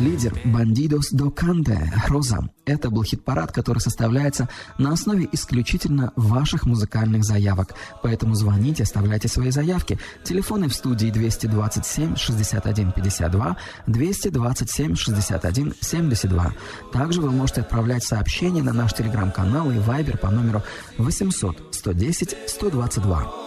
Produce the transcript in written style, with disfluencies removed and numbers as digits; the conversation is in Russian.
Лидер «Bandidos do Cante» «Роза». Это был хит-парад, который составляется на основе исключительно ваших музыкальных заявок. Поэтому звоните, оставляйте свои заявки. Телефоны в студии 227 61 52, 227 61 72. Также вы можете отправлять сообщения на наш телеграм-канал и вайбер по номеру 800 110 122.